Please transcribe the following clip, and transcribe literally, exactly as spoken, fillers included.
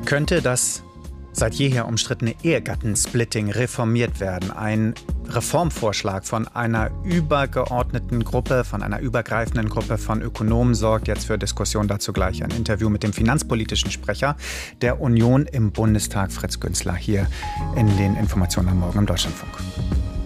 Könnte das seit jeher umstrittene Ehegattensplitting reformiert werden? Ein Reformvorschlag von einer übergeordneten Gruppe, von einer übergreifenden Gruppe von Ökonomen sorgt jetzt für Diskussion. Dazu gleich ein Interview mit dem finanzpolitischen Sprecher der Union im Bundestag, Fritz Günzler, hier in den Informationen am Morgen im Deutschlandfunk.